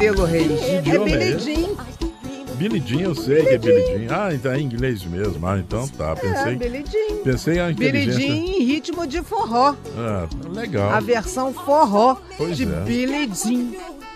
Murilo Reis? É Billie Jean. Billie Jean, eu sei que é Billie Jean. Ah, então é em inglês mesmo. Ah, então tá. Billie Jean. Pensei a inteligência. Billie Jean em ritmo de forró. Ah, legal. A versão forró de Billie Jean.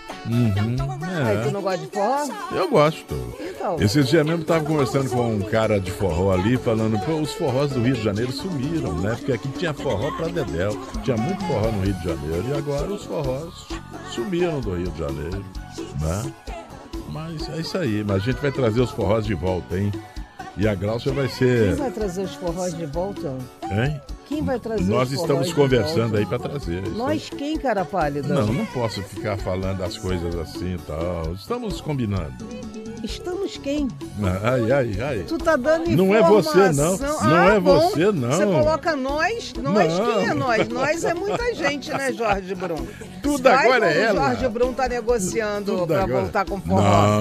Aí tu não gosta de forró? Eu gosto. Então. Esses dias mesmo tava conversando com um cara de forró ali, falando, pô, os forrós do Rio de Janeiro sumiram, né? Porque aqui tinha forró pra dedéu, tinha muito forró no Rio de Janeiro, e agora os forrós sumiram do Rio de Janeiro, né? Mas é isso aí, mas a gente vai trazer os forrós de volta, hein? E a Gláucia vai ser... Quem vai trazer os forrós de volta? Hein? Quem vai trazer Nós os estamos conversando aí para trazer. Nós quem, cara pálida? Não posso ficar falando as coisas assim e tal. Estamos combinando. Estamos quem? Ai. Tu tá dando informação. Não é você, não. Não é bom. você, não. Você coloca nós? Nós, não. Quem é nós? Nós é muita gente, né, Jorge Brum? Tudo agora é ela. O Jorge Brum tá negociando pra voltar com forró.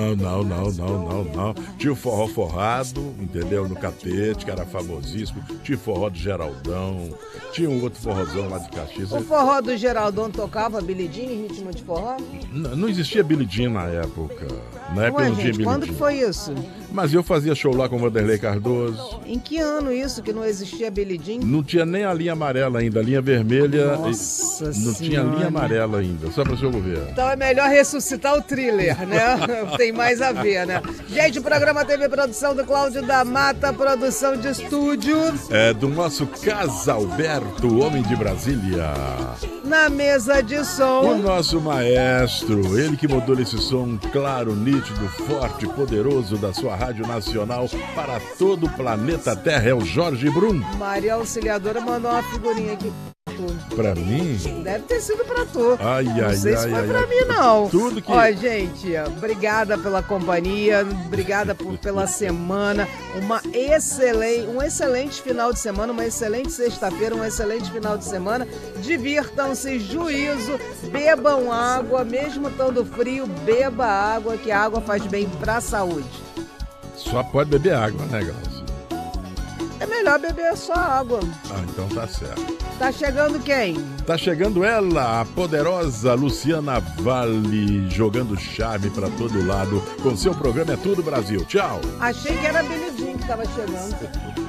Não. Tinha o forró forrado, entendeu? No Catete, que era famosíssimo. Tinha o forró do Geraldão. Tinha um outro forrozão lá de Caxias. O forró do Geraldão tocava Billie Jean em ritmo de forró? Não existia Billie Jean na época. Na época não tinha Billie Jean. Quando que foi isso? Mas eu fazia show lá com o Vanderlei Cardoso. Em que ano isso que não existia Billie Jean? Não tinha nem a linha amarela ainda, a linha vermelha. Nossa não tinha linha amarela ainda, só para o senhor ver. Então é melhor ressuscitar o thriller, né? Tem mais a ver, né? Gente, o programa teve produção do Cláudio da Mata, produção de estúdio. É do nosso Casalberto, homem de Brasília. Na mesa de som. O nosso maestro, ele que modula esse som claro, nítido, forte, poderoso da sua Rádio Nacional para todo o planeta Terra, é o Jorge Brum. Maria Auxiliadora mandou uma figurinha aqui. Pra mim? Deve ter sido pra tu. Não sei se foi pra mim, não. Tudo que... Ó, gente, obrigada pela companhia, obrigada pela semana. Um excelente final de semana, uma excelente sexta-feira, um excelente final de semana. Divirtam-se, juízo, bebam água, mesmo estando frio, beba água, que a água faz bem pra saúde. Só pode beber água, né, Glaucia? É melhor beber só água. Então tá certo. Tá chegando quem? Tá chegando ela, a poderosa Luciana Vale, jogando charme pra todo lado. Com seu programa É Tudo Brasil. Tchau. Achei que era Billie Jean que tava chegando.